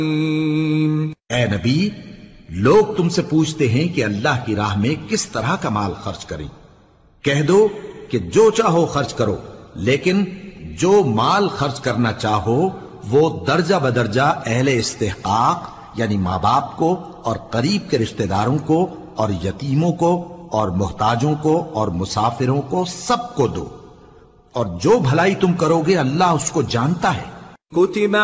ए नबी, लोग तुमसे पूछते हैं कि अल्लाह की राह में किस तरह का माल खर्च करें। कह दो कि जो चाहो खर्च करो, लेकिन जो माल खर्च करना चाहो वो दर्जा बदर्जा अहले इस्तेहकाक यानी माँ बाप को और करीब के रिश्तेदारों को और यतीमों को और मुहताजों को और मुसाफिरों को सबको दो, और जो भलाई तुम करोगे अल्लाह उसको जानता है।